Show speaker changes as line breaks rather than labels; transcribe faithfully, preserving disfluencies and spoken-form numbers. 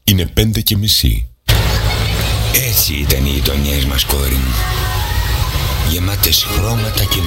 Είναι πέντε και μισή.
Έτσι ήταν οι γειτονιές μας, κόρη μου. Γεμάτες χρώματα και